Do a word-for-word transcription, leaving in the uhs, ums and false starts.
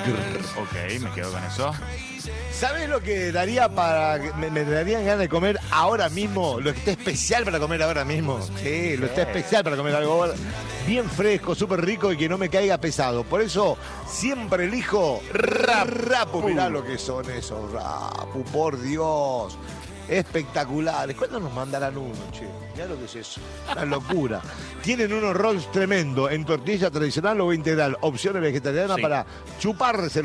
Ok, me quedo con eso. ¿Sabés lo que daría para... Me, me darían ganas de comer ahora mismo? Lo que está especial para comer ahora mismo. Sí, lo está especial para comer algo bien fresco, súper rico y que no me caiga pesado. Por eso siempre elijo Rapu. Mirá lo que son esos Rapu, por Dios. Espectaculares. ¿Cuándo nos mandarán uno, che? Mirá lo que es eso. Una locura. Tienen unos rolls tremendo en tortilla tradicional o integral. Opciones vegetarianas Sí. para chuparse